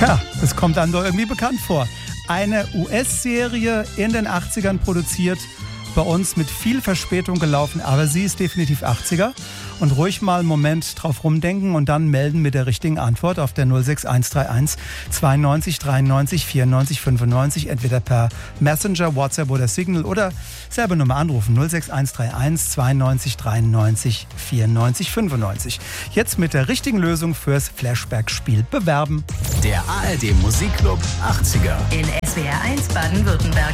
Tja, das kommt einem doch irgendwie bekannt vor. Eine US-Serie in den 80ern produziert, bei uns mit viel Verspätung gelaufen, aber sie ist definitiv 80er. Und ruhig mal einen Moment drauf rumdenken und dann melden mit der richtigen Antwort auf der 06131 92 93 94 95, entweder per Messenger, WhatsApp oder Signal oder selber Nummer anrufen 06131 92 93 94 95. Jetzt mit der richtigen Lösung fürs Flashback-Spiel bewerben. Der ARD Musikclub 80er. In SWR 1 Baden-Württemberg.